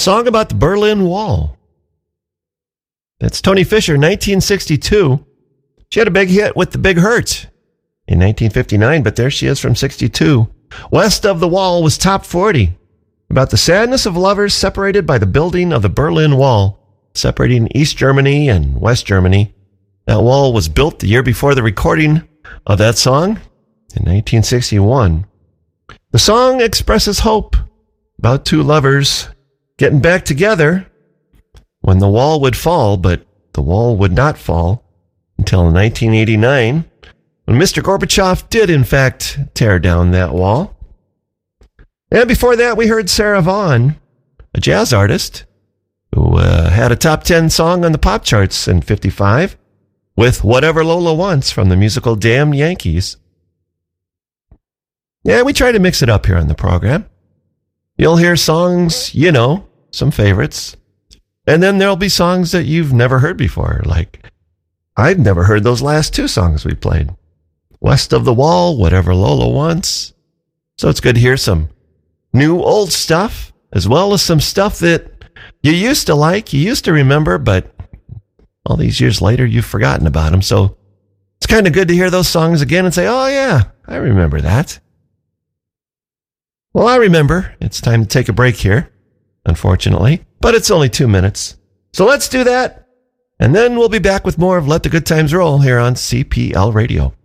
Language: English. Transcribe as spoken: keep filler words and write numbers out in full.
song about the Berlin Wall. That's Tony Fisher, nineteen sixty-two. She had a big hit with The Big Hurt in nineteen fifty-nine, but there she is from sixty-two. West of the Wall was top forty, about the sadness of lovers separated by the building of the Berlin Wall, separating East Germany and West Germany. That wall was built the year before the recording of that song in nineteen sixty-one. The song expresses hope about two lovers getting back together when the wall would fall, but the wall would not fall until nineteen eighty-nine, when Mister Gorbachev did, in fact, tear down that wall. And before that, we heard Sarah Vaughan, a jazz artist, who uh, had a top ten song on the pop charts in fifty-five, with Whatever Lola Wants from the musical Damn Yankees. Yeah, we try to mix it up here on the program. You'll hear songs, you know, some favorites. And then there'll be songs that you've never heard before, like I've never heard those last two songs we played. West of the Wall, Whatever Lola Wants. So it's good to hear some new old stuff, as well as some stuff that you used to like, you used to remember, but all these years later, you've forgotten about them. So it's kind of good to hear those songs again and say, oh yeah, I remember that. Well, I remember. It's time to take a break here, unfortunately, but it's only two minutes. So let's do that. And then we'll be back with more of Let the Good Times Roll here on C P L Radio.